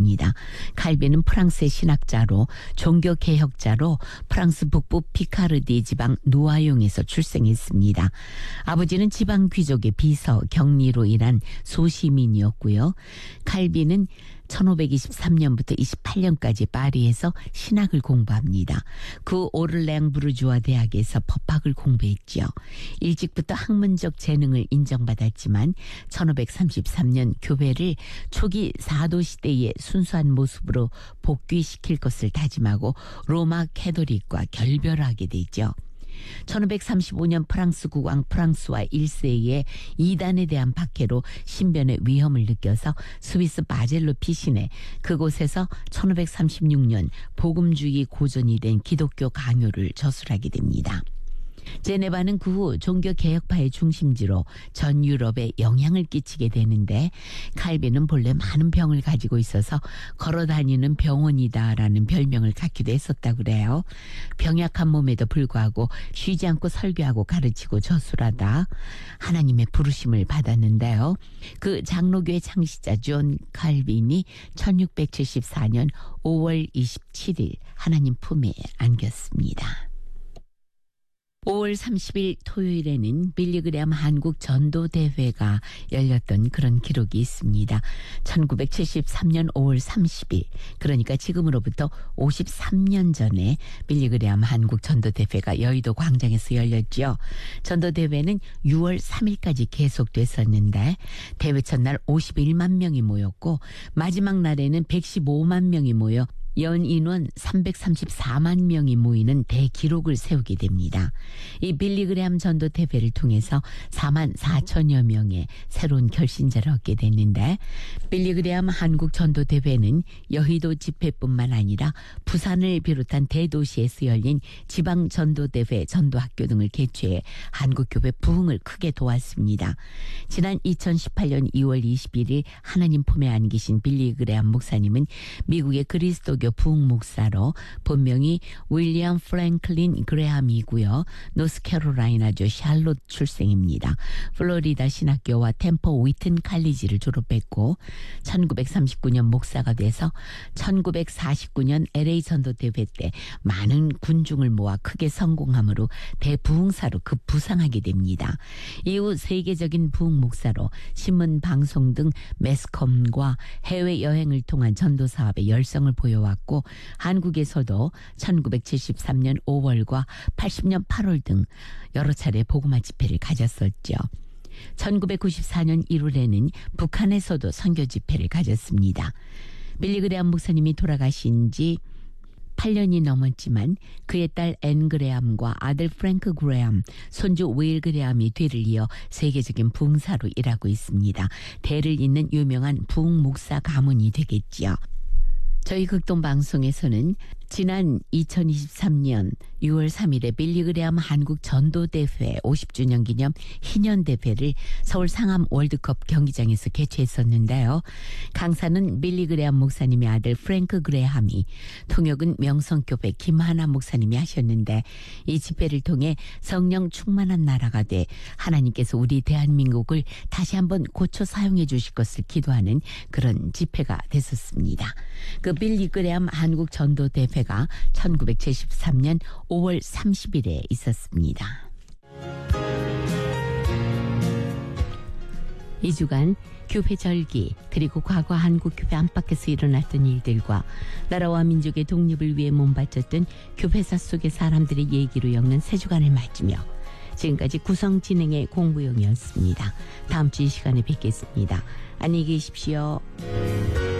있습니다. 칼빈은 프랑스의 신학자로 종교개혁자로 프랑스 북부 피카르디 지방 누아용에서 출생했습니다. 아버지는 지방 귀족의 비서 격리로 일한 소시민이었고요. 칼빈은 1523년부터 28년까지 파리에서 신학을 공부합니다. 그 오를레앙 부르주아 대학에서 법학을 공부했죠. 일찍부터 학문적 재능을 인정받았지만 1533년 교회를 초기 사도 시대의 순수한 모습으로 복귀시킬 것을 다짐하고 로마 캐토릭과 결별하게 되죠. 1535년 프랑스 국왕 프랑스와 1세의 이단에 대한 박해로 신변의 위험을 느껴서 스위스 바젤로 피신해 그곳에서 1536년 복음주의 고전이 된 기독교 강요를 저술하게 됩니다. 제네바는 그 후 종교개혁파의 중심지로 전 유럽에 영향을 끼치게 되는데 칼빈은 본래 많은 병을 가지고 있어서 걸어다니는 병원이다라는 별명을 갖기도 했었다고 그래요. 병약한 몸에도 불구하고 쉬지 않고 설교하고 가르치고 저술하다 하나님의 부르심을 받았는데요. 그 장로교의 창시자 존 칼빈이 1674년 5월 27일 하나님 품에 안겼습니다. 5월 30일 토요일에는 빌리그레암 한국 전도대회가 열렸던 그런 기록이 있습니다. 1973년 5월 30일 그러니까 지금으로부터 53년 전에 빌리그레암 한국 전도대회가 여의도 광장에서 열렸죠. 전도대회는 6월 3일까지 계속됐었는데 대회 첫날 51만 명이 모였고 마지막 날에는 115만 명이 모여 연인원 334만 명이 모이는 대기록을 세우게 됩니다. 이 빌리그레암 전도대회를 통해서 4만 4천여 명의 새로운 결신자를 얻게 됐는데 빌리그레암 한국 전도대회는 여의도 집회뿐만 아니라 부산을 비롯한 대도시에서 열린 지방 전도대회, 전도학교 등을 개최해 한국교회 부흥을 크게 도왔습니다. 지난 2018년 2월 21일 하나님 품에 안기신 빌리그레암 목사님은 미국의 그리스도교 부흥 목사로 본명이 윌리엄 프랭클린 그레함이고요. 노스캐롤라이나주 샬롯 출생입니다. 플로리다 신학교와 템퍼 위튼 칼리지를 졸업했고 1939년 목사가 돼서 1949년 LA 전도대회 때 많은 군중을 모아 크게 성공함으로 대부흥사로 급부상하게 됩니다. 이후 세계적인 부흥 목사로 신문, 방송 등 매스컴과 해외여행을 통한 전도 사업에 열성을 보여왔고 한국에서도 1973년 5월과 80년 8월 등 여러 차례 복음화 집회를 가졌었죠. 1994년 1월에는 북한에서도 선교 집회를 가졌습니다. 빌리그레암 목사님이 돌아가신 지 8년이 넘었지만 그의 딸 앤 그레함과 아들 프랭크 그레함, 손주 윌 그레함이 뒤를 이어 세계적인 부흥사로 일하고 있습니다. 대를 잇는 유명한 부흥 목사 가문이 되겠지요. 저희 극동방송에서는 지난 2023년 6월 3일에 빌리그레암 한국 전도대회 50주년 기념 희년대회를 서울 상암 월드컵 경기장에서 개최했었는데요. 강사는 빌리그레암 목사님의 아들 프랭크 그레함이, 통역은 명성교회 김하나 목사님이 하셨는데 이 집회를 통해 성령 충만한 나라가 돼 하나님께서 우리 대한민국을 다시 한번 고쳐 사용해 주실 것을 기도하는 그런 집회가 됐었습니다. 그 빌리그레암 한국 전도대회가 1973년 5월 30일에 있었습니다. 이 주간 교회 절기 그리고 과거 한국 교회 안팎에서 일어났던 일들과 나라와 민족의 독립을 위해 몸바쳤던 교회사 속의 사람들의 얘기로 엮는 세 주간을 맞으며 지금까지 구성 진행의 공부용이었습니다. 다음 주 이 시간에 뵙겠습니다. 안녕히 계십시오.